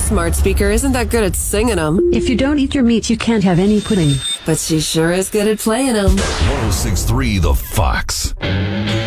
smart speaker isn't that good at singing them. If you don't eat your meat, you can't have any pudding. But she sure is good at playing them. 1063 The Fox.